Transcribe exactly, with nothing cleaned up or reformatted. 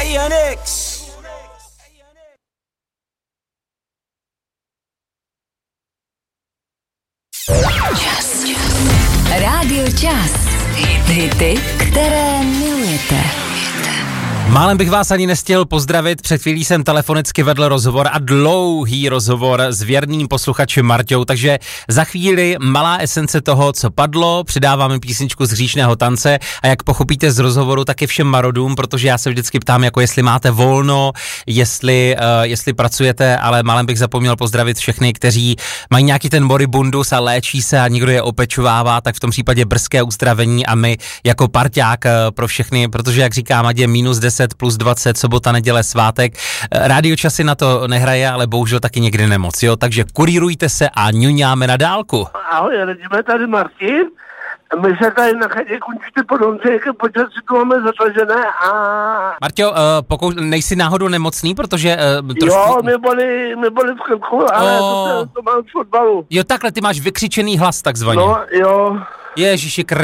Ayanix. Čas. Rádio Čas. Hity, které milujete. Málem bych vás ani nestihl pozdravit, před chvílí jsem telefonicky vedl rozhovor a dlouhý rozhovor s věrným posluchačem Marťou, takže za chvíli malá esence toho, co padlo, přidáváme písničku z Hříšného tance a jak pochopíte z rozhovoru, tak i všem marodům, protože já se vždycky ptám, jako jestli máte volno, jestli, uh, jestli pracujete, ale málem bych zapomněl pozdravit všechny, kteří mají nějaký ten moribundus a léčí se a někdo je opečovává, tak v tom případě brzké uzdravení a my jako parťák uh, pro všechny, protože jak říkám, ať je minus deset plus dvacet, sobota, neděle, svátek. Rádio Časy na to nehraje, ale bohužel taky někdy nemoc, jo? Takže kurírujte se a ňuňáme na dálku. Ahoj, radíme tady Martin. My se tady na chodě končíte po domce, jaké počasí tu máme zatažené a... Marťo, uh, pokud nejsi náhodou nemocný, protože... Uh, trošku... Jo, my byli, my byli v krku, ale oh. to, to mám v fotbalu. Jo, takhle, ty máš vykřičený hlas takzvaně. No, jo. Ježiši